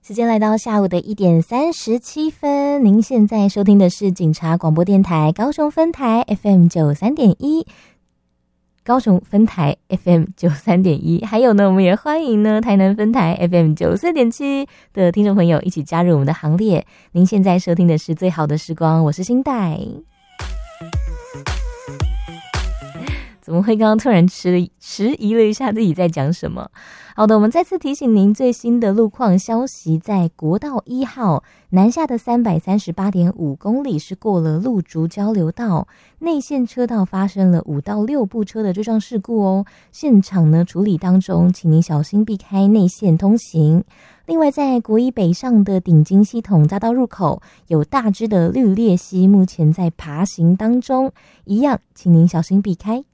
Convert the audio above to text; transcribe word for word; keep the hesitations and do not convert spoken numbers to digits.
时间来到下午的一点三十七分，您现在收听的是警察广播电台高雄分台 F M 九三点一，高雄分台 F M 九三点一，还有呢，我们也欢迎呢台南分台 F M 九四点七的听众朋友一起加入我们的行列。您现在收听的是最好的时光，我是新代。怎么会刚刚突然迟迟疑了一下自己在讲什么？好的，我们再次提醒您最新的路况消息，在国道一号南下的 三百三十八点五 公里是过了路竹交流道，内线车道发生了五到六部车的追撞事故哦，现场呢处理当中，请您小心避开内线通行。另外在国一北上的顶金系统匝道入口有大只的绿鬣蜥，目前在爬行当中，一样请您小心避开。